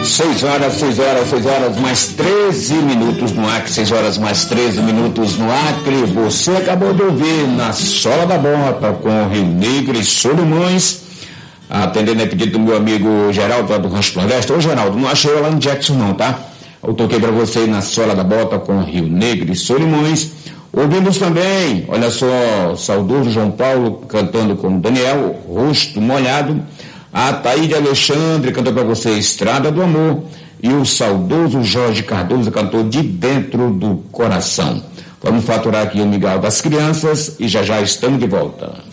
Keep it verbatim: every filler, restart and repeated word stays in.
seis horas, seis horas, seis horas, mais treze minutos no Acre, seis horas mais treze minutos no Acre. Você acabou de ouvir Na Sola da Bota com Rio Negro e Solimões, atendendo a pedido do meu amigo Geraldo, lá do Rancho Floresta. Ô Geraldo, não achei eu lá no Jackson não, tá? Eu toquei pra você Na Sola da Bota com Rio Negro e Solimões. Ouvimos também, olha só, saudoso João Paulo cantando com Daniel, Rosto Molhado. A Taíde Alexandre cantou para você Estrada do Amor, e o saudoso Jorge Cardoso cantou De Dentro do Coração. Vamos faturar aqui o Miguel das Crianças e já já estamos de volta.